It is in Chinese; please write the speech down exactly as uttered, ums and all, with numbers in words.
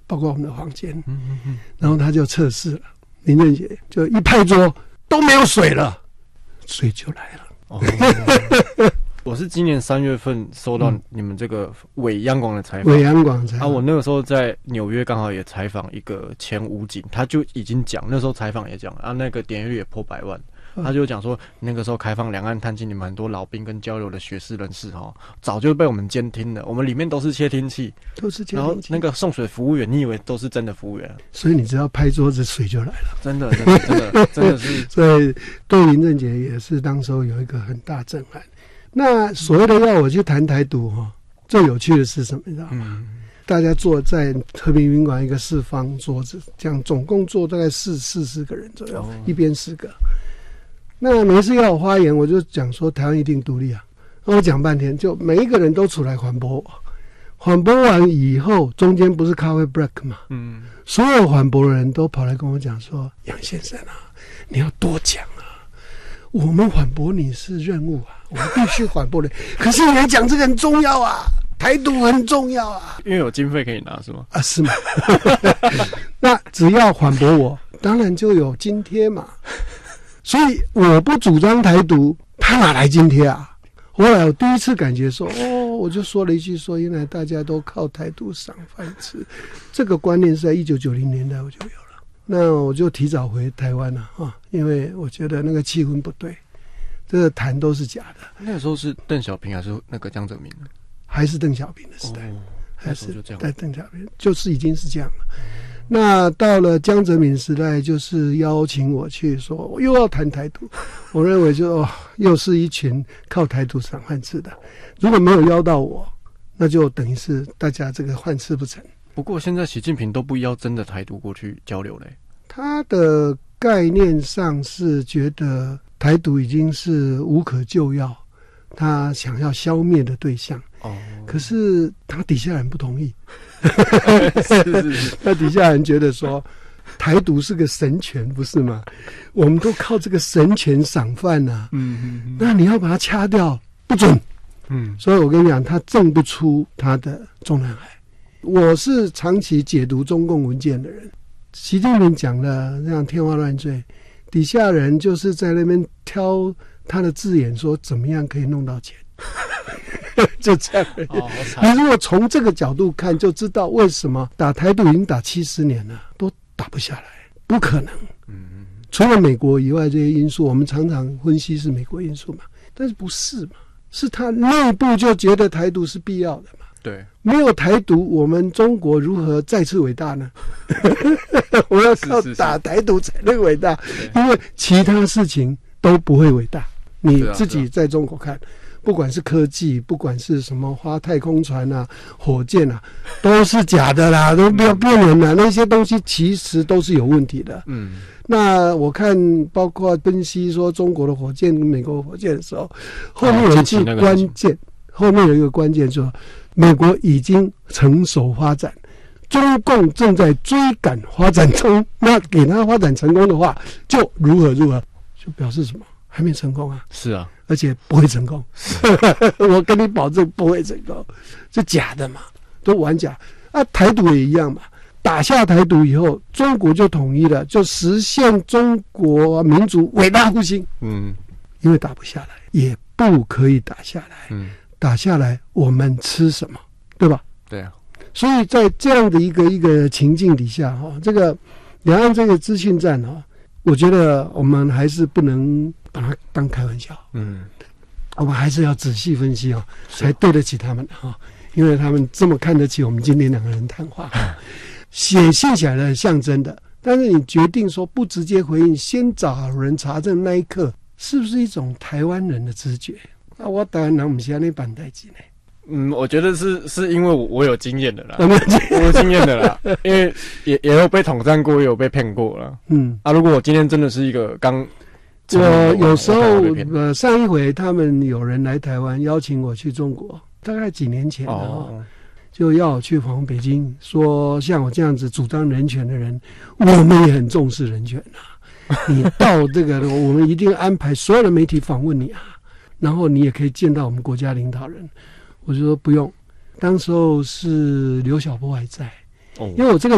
包括我们的房间，嗯嗯嗯，然后他就测试了，林正杰就一拍桌都没有水了，水就来了。哦我是今年三月份收到你们这个伪央广的采访， 伪央广采访啊，我那个时候在纽约刚好也采访一个前武警，他就已经讲，那时候采访也讲啊，那个点阅率也破百万。他就讲说，那个时候开放两岸探亲，你们很多老兵跟交流的学士人士哈，早就被我们监听了，我们里面都是窃听器， 都是窃听器。 然后那个送水服务员，你以为都是真的服务员？ 所以你只要拍桌子，水就来了。 真的，真的，真的，真的是。 所以对林正杰也是当时候有一个很大震撼。那所谓的要我去谈台独哈，最有趣的是什么？你知道吗？嗯、大家坐在和平宾馆一个四方桌子，这样总共坐大概四四十个人左右，哦、一边四个。那每次要我发言，我就讲说台湾一定独立啊。然后我讲半天，就每一个人都出来反驳我。反驳完以后，中间不是咖啡 break 嘛？嗯，所有反驳的人都跑来跟我讲说：“杨先生啊，你要多讲啊，我们反驳你是任务啊，我们必须反驳你。可是你来讲这个很重要啊，台独很重要啊， 因为有经费可以拿是吗？ 啊，是吗？那只要反驳我，当然就有津贴嘛。”所以我不主张台独，他哪来津贴啊？后来我第一次感觉说，哦，我就说了一句说，原来大家都靠台独赏饭吃，这个观念是在一九九零年代我就有了。那我就提早回台湾了啊，因为我觉得那个气氛不对，这个谈都是假的。 那个时候是邓小平还是那个江泽民？ 还是邓小平的时代，哦、还是在邓小平，就是已经是这样了。嗯那到了江泽民时代，就是邀请我去说，我又要谈台独。我认为就、哦、又是一群靠台独赏饭吃的。如果没有邀到我，那就等于是大家这个饭吃不成。 不过现在习近平都不邀真的台独过去交流嘞。 他的概念上是觉得台独已经是无可救药，他想要消灭的对象。哦，可是他底下人不同意。 是是是， 那底下人觉得说，台独是个神权，不是吗？我们都靠这个神权赏饭呐、啊。嗯嗯嗯。那你要把它掐掉，不准。嗯。所以我跟你讲，他挣不出他的中南海。我是长期解读中共文件的人，习近平讲的这样天花乱坠，底下人就是在那边挑他的字眼，说怎么样可以弄到钱。就这样而已。哦、你如果从这个角度看，就知道为什么打台独已经打七十年了，都打不下来，不可能。嗯，除了美国以外这些因素，我们常常分析是美国因素嘛，但是不是嘛？是他内部就觉得台独是必要的嘛？ 对， 没有台独，我们中国如何再次伟大呢？我要靠打台独才能伟大，因为其他事情都不会伟大。你自己在中国看。不管是科技，不管是什么花太空船啊、火箭啊，都是假的啦，都不要骗人啦。那些东西其实都是有问题的。嗯，那我看包括分析说中国的火箭跟美国的火箭的时候，后面有一句关键，后面有一个关键说，美国已经成熟发展，中共正在追赶发展中。那给他发展成功的话，就如何如何，就表示什么？还没成功啊。 是啊。 而且不会成功，我跟你保证不会成功，是假的嘛，都玩假啊！台独也一样嘛，打下台独以后，中国就统一了，就实现中国民族伟大复兴。嗯，因为打不下来，也不可以打下来。嗯，打下来我们吃什么，对吧？ 对啊。 所以在这样的一个一个情境底下，哈，这个两岸这个资讯战，哈，我觉得我们还是不能把它当开玩笑，嗯，我们还是要仔细分析哦，才对得起他们哈、哦，因为他们这么看得起我们今天两个人谈话，写信起来的象征的，但是你决定说不直接回应，先找人查证那一刻，是不是一种台湾人的直觉？啊，我当然拿不下那版代志呢。 嗯，我觉得是是因为我我有经验的啦，我有经验的啦，因为也也有被统战过，也有被骗过了。嗯，啊，如果我今天真的是一个刚。 我有时候呃，上一回他们有人来台湾邀请我去中国，大概几年前了、哦哦、就要我去访问北京，说像我这样子主张人权的人，我们也很重视人权啊。你到这个，我们一定安排所有的媒体访问你啊，然后你也可以见到我们国家领导人。我就说不用，当时候是刘晓波还在，哦、因为我这个